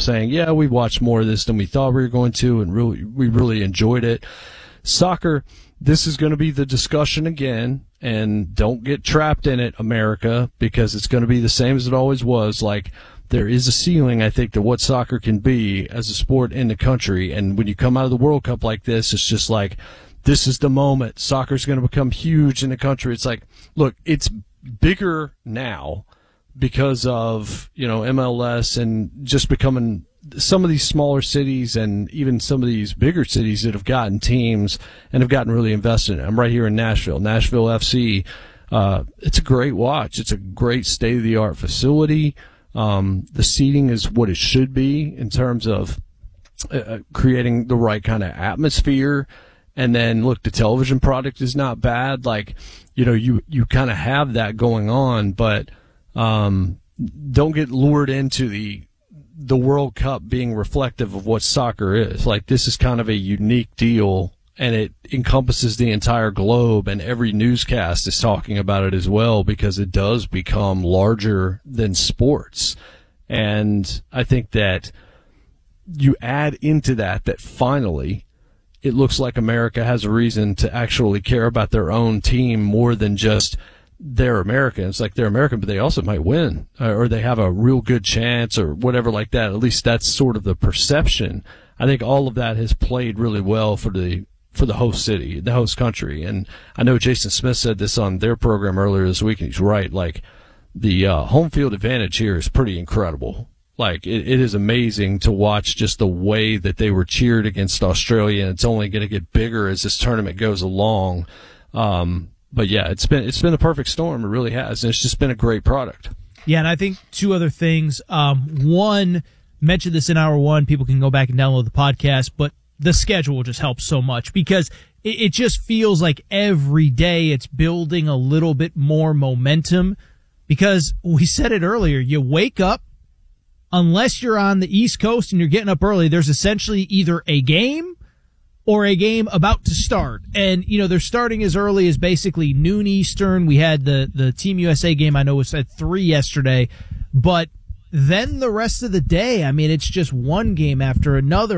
saying, yeah, we watched more of this than we thought we were going to, and we really enjoyed it. Soccer, this is going to be the discussion again, and don't get trapped in it, America, because it's going to be the same as it always was. Like, there is a ceiling, I think, to what soccer can be as a sport in the country. And when you come out of the World Cup like this, it's just like, this is the moment. Soccer's going to become huge in the country. It's like, look, it's bigger now because of, MLS and just becoming some of these smaller cities and even some of these bigger cities that have gotten teams and have gotten really invested in. I'm right here in Nashville FC. It's a great watch. It's a great state-of-the-art facility. The seating is what it should be in terms of creating the right kind of atmosphere. And then, look, the television product is not bad. Like, you kind of have that going on, but don't get lured into the World Cup being reflective of what soccer is. Like, this is kind of a unique deal, and it encompasses the entire globe, and every newscast is talking about it as well because it does become larger than sports. And I think that you add into that finally it looks like America has a reason to actually care about their own team more than just they're American. It's like they're American, but they also might win, or they have a real good chance, or whatever like that. At least that's sort of the perception. I think all of that has played really well for the host city, the host country. And I know Jason Smith said this on their program earlier this week, and he's right. Like, the home field advantage here is pretty incredible. Like, it is amazing to watch just the way that they were cheered against Australia, and it's only going to get bigger as this tournament goes along. But yeah, it's been a perfect storm. It really has. And it's just been a great product. Yeah, and I think two other things. One, mentioned this in hour one. People can go back and download the podcast, but the schedule just helps so much because it just feels like every day it's building a little bit more momentum because we said it earlier. You wake up, unless you're on the East Coast and you're getting up early, there's essentially either a game or a game about to start. And, they're starting as early as basically noon Eastern. We had the Team USA game, I know was at 3 yesterday. But then the rest of the day, I mean, it's just one game after another.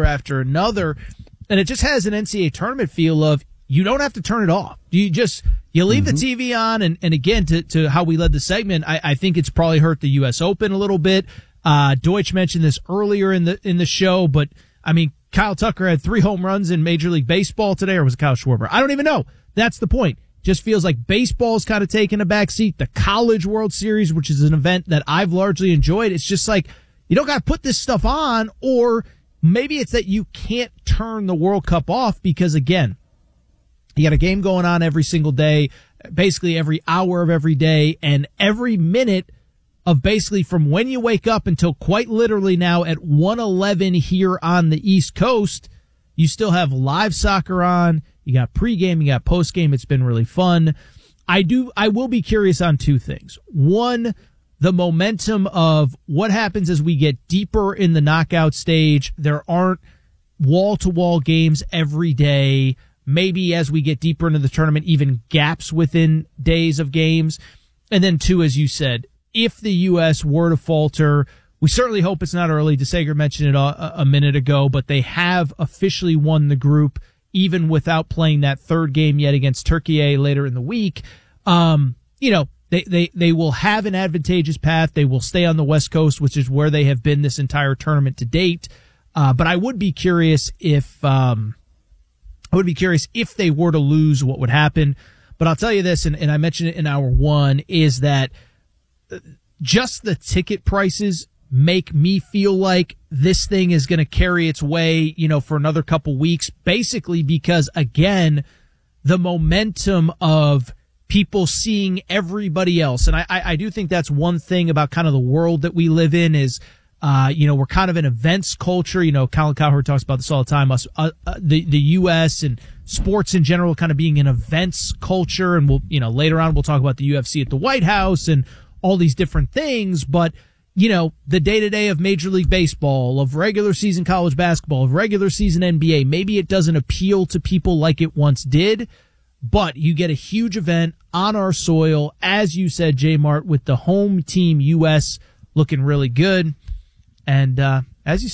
And it just has an NCAA tournament feel of you don't have to turn it off. You leave the TV on. And again, to how we led the segment, I think it's probably hurt the U.S. Open a little bit. Deutsch mentioned this earlier in the show, but I mean, Kyle Tucker had 3 home runs in Major League Baseball today, or was it Kyle Schwarber? I don't even know. That's the point. Just feels like baseball's kind of taking a back seat. The College World Series, which is an event that I've largely enjoyed, it's just like, you don't got to put this stuff on, or maybe it's that you can't turn the World Cup off because, again, you got a game going on every single day, basically every hour of every day, and every minute of basically from when you wake up until quite literally now at 1:11 here on the East Coast, you still have live soccer on. You got pregame, you got postgame. It's been really fun. I will be curious on two things. One, the momentum of what happens as we get deeper in the knockout stage. There aren't wall-to-wall games every day. Maybe as we get deeper into the tournament, even gaps within days of games. And then two, as you said, if the U.S. were to falter, we certainly hope it's not early. DeSager mentioned it a minute ago, but they have officially won the group, even without playing that third game yet against Turkey later in the week. They will have an advantageous path. They will stay on the West Coast, which is where they have been this entire tournament to date. But I would be curious if they were to lose, what would happen. But I'll tell you this, and I mentioned it in hour one, is that just the ticket prices make me feel like this thing is going to carry its way, for another couple weeks, basically because, again, the momentum of people seeing everybody else. And I do think that's one thing about kind of the world that we live in is, we're kind of an events culture. Colin Cowherd talks about this all the time. The U.S. and sports in general kind of being an events culture. And later on we'll talk about the UFC at the White House and all these different things. But, the day-to-day of Major League Baseball, of regular season college basketball, of regular season NBA, maybe it doesn't appeal to people like it once did. But you get a huge event on our soil, as you said, J Mart, with the home team U.S. looking really good. And as you